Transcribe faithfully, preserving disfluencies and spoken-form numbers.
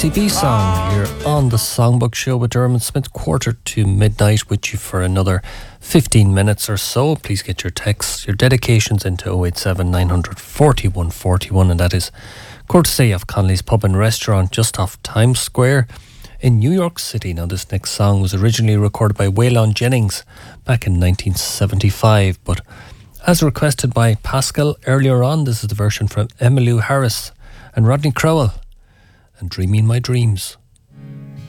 T V song here on the Songbook Show with Dermot Smith, quarter to midnight with you for another fifteen minutes or so. Please get your texts, your dedications into oh eight seven nine hundred forty-one forty-one, and that is courtesy of Connolly's Pub and Restaurant just off Times Square in New York City. Now, this next song was originally recorded by Waylon Jennings back in nineteen seventy-five, but as requested by Pascal earlier on, this is the version from Emmylou Harris and Rodney Crowell and Dreaming My Dreams.